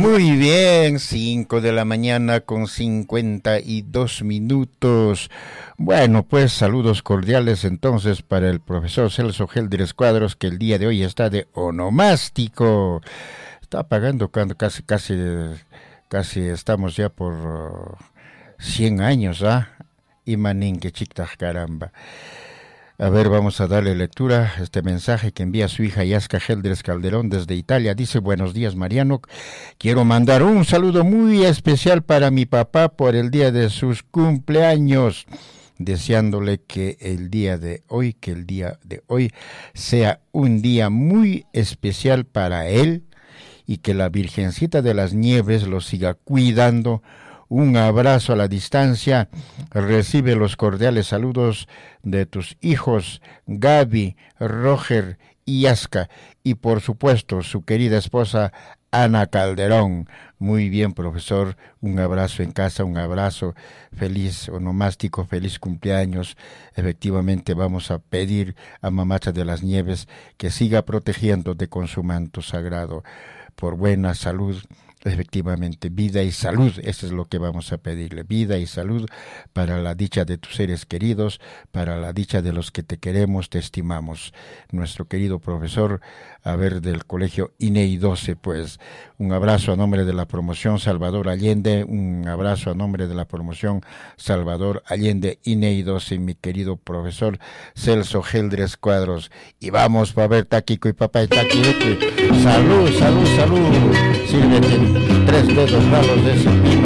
Muy bien, 5 de la mañana con 52 minutos. Bueno, pues saludos cordiales entonces para el profesor Celso Geldres Cuadros, que el día de hoy está de onomástico. Está pagando cuando casi estamos ya por 100 años, ¿ah? Y manín que chicta, caramba. A ver, vamos a darle lectura a este mensaje que envía su hija Yaska Geldres Calderón desde Italia. Dice: buenos días, Mariano. Quiero mandar un saludo muy especial para mi papá por el día de sus cumpleaños, deseándole que el día de hoy sea un día muy especial para él y que la Virgencita de las Nieves lo siga cuidando. Un abrazo a la distancia. Recibe los cordiales saludos de tus hijos Gaby, Roger y Yaska, y por supuesto su querida esposa Ana Calderón. Muy bien, profesor, un abrazo en casa, un abrazo, feliz onomástico, feliz cumpleaños. Efectivamente vamos a pedir a Mamacha de las Nieves que siga protegiéndote con su manto sagrado por buena salud. Efectivamente, vida y salud, eso es lo que vamos a pedirle, vida y salud para la dicha de tus seres queridos, para la dicha de los que te queremos, te estimamos. Nuestro querido profesor, del colegio INEI 12, pues, un abrazo a nombre de la promoción Salvador Allende, un abrazo a nombre de la promoción Salvador Allende INEI 12, mi querido profesor Celso Geldres Cuadros. Y vamos para ver Taquico y papá y Taquico. Salud, salud, salud. Sírvete 3 dedos raros de ese vino.